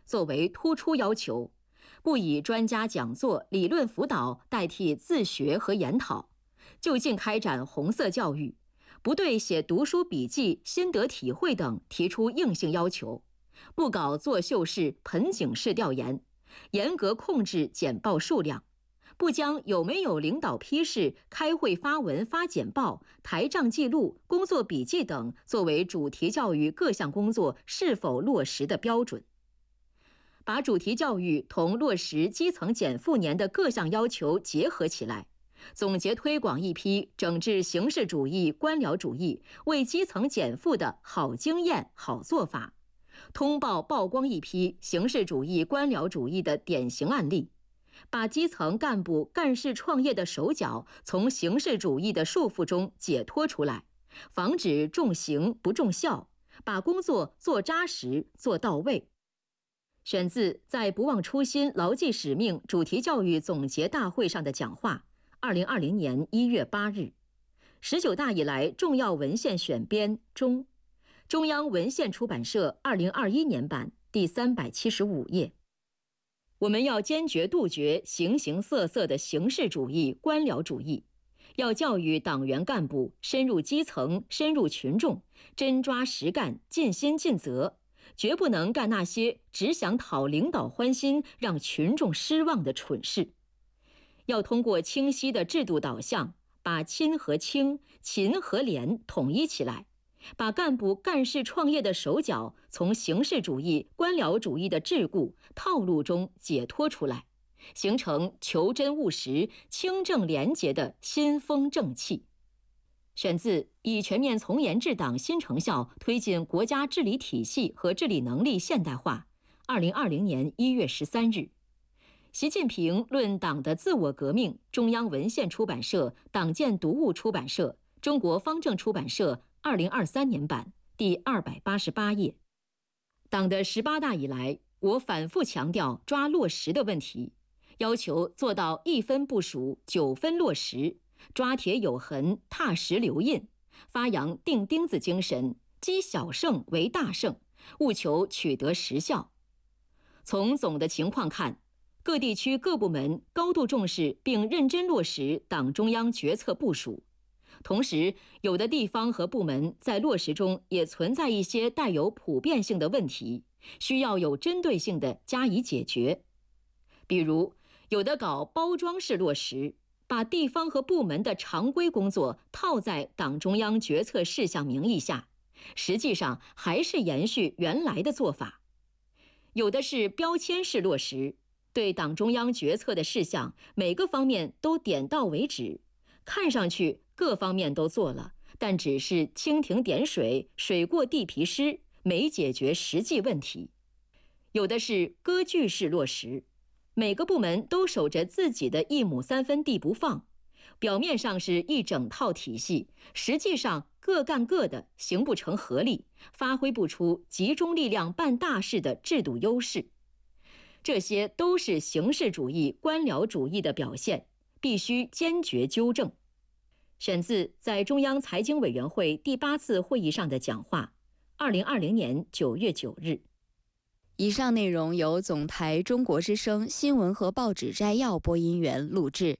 作为突出要求，不以专家讲座、理论辅导代替自学和研讨，就近开展红色教育，不对写读书笔记、心得体会等提出硬性要求，不搞作秀式、盆景式调研，严格控制简报数量，不将有没有领导批示、开会发文发简报、台账记录、工作笔记等作为主题教育各项工作是否落实的标准。把主题教育同落实基层减负年的各项要求结合起来，总结推广一批整治形式主义、官僚主义、为基层减负的好经验、好做法，通报曝光一批形式主义、官僚主义的典型案例，把基层干部干事创业的手脚从形式主义的束缚中解脱出来，防止重形不重效，把工作做扎实、做到位。选自在不忘初心、牢记使命主题教育总结大会上的讲话，2020年1月8日。19大以来重要文献选编中，中央文献出版社2021年版第375页。我们要坚决杜绝形形色色的形式主义、官僚主义，要教育党员干部深入基层、深入群众，真抓实干、尽心尽责，绝不能干那些只想讨领导欢心、让群众失望的蠢事。要通过清晰的制度导向，把亲和清、勤和廉统一起来，把干部干事创业的手脚从形式主义、官僚主义的桎梏、套路中解脱出来，形成求真务实、清正廉洁的新风正气。选自《以全面从严治党新成效推进国家治理体系和治理能力现代化》，2020年1月13日。习近平论党的自我革命，中央文献出版社、党建读物出版社、中国方正出版社2023年版第288页。党的18大以来，我反复强调抓落实的问题，要求做到1分部署9分落实，抓铁有痕，踏实留印，发扬钉钉子精神，积小胜为大胜，务求取得实效。从总的情况看，各地区各部门高度重视并认真落实党中央决策部署，同时有的地方和部门在落实中也存在一些带有普遍性的问题，需要有针对性的加以解决。比如，有的搞包装式落实，把地方和部门的常规工作套在党中央决策事项名义下，实际上还是延续原来的做法。有的是标签式落实，对党中央决策的事项每个方面都点到为止，看上去各方面都做了，但只是蜻蜓点水，水过地皮湿，没解决实际问题。有的是割据式落实，每个部门都守着自己的1亩3分地不放，表面上是一整套体系，实际上各干各的，形不成合力，发挥不出集中力量办大事的制度优势。这些都是形式主义、官僚主义的表现，必须坚决纠正。选自在中央财经委员会第8次会议上的讲话，2020年9月9日。 以上内容由总台中国之声新闻和报纸摘要播音员录制。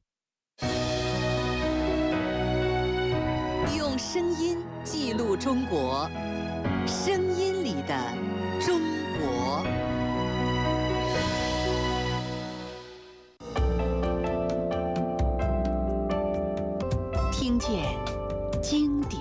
用声音记录中国，声音里的中国。听见经典